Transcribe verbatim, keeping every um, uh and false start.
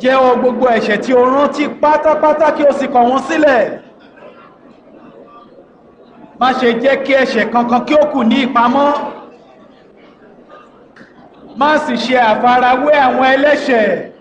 jẹ́wọ́ gbogbo ẹ̀ṣẹ̀ tí o rántí pátápátá kí o sì kọ̀ wọ́n sílẹ̀. Má ṣe jẹ́ kí ẹ̀ṣẹ̀ kankan kí ó kù ní ìpamọ́. Má sì ṣe àfarawé àwọn ẹlẹ́ṣẹ̀.